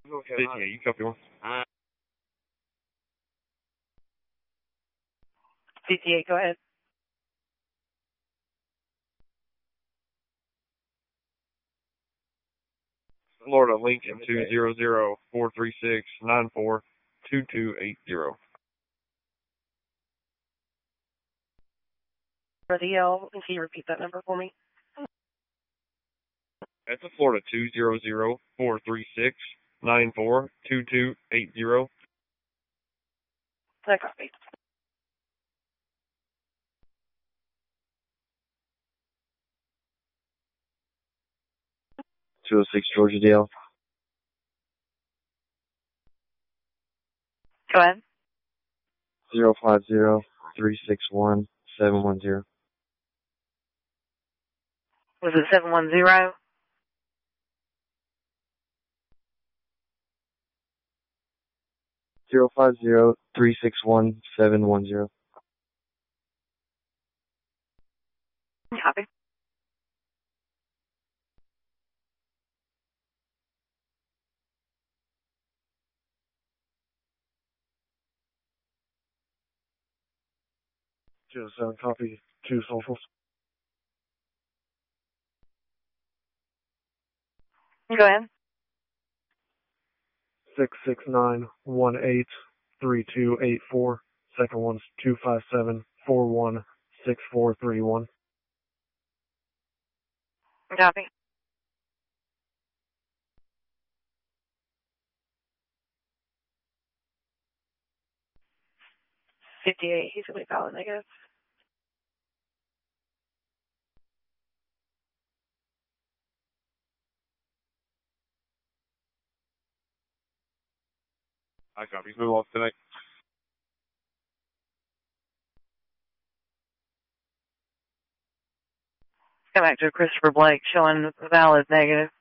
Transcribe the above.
Okay, 58, you copy one. 58, go ahead. Florida Lincoln 200-436-942280. For the L, can you repeat that number for me? That's a Florida 200-436-942280. I copy. Georgia Dale. Go ahead. 050-361-710. Was it 710? Zero 50-361-710. Copy. Just copy 2 socials. Go ahead. 669-18-3284. Second one's 257-41-6431. Copy. $58, he's going to be valid negative. I copy. Move off tonight. Come back to Christopher Blake showing valid negative.